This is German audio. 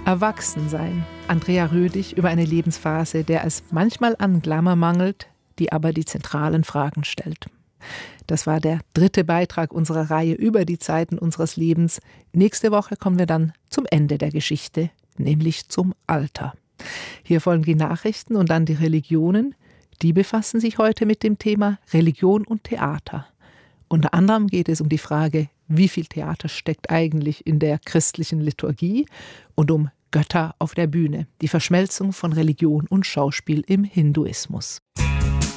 Erwachsensein. Andrea Rödig über eine Lebensphase, der es manchmal an Glamour mangelt, die aber die zentralen Fragen stellt. Das war der 3. Beitrag unserer Reihe über die Zeiten unseres Lebens. Nächste Woche kommen wir dann zum Ende der Geschichte, nämlich zum Alter. Hier folgen die Nachrichten und dann die Religionen. Die befassen sich heute mit dem Thema Religion und Theater. Unter anderem geht es um die Frage, wie viel Theater steckt eigentlich in der christlichen Liturgie und um Götter auf der Bühne, die Verschmelzung von Religion und Schauspiel im Hinduismus.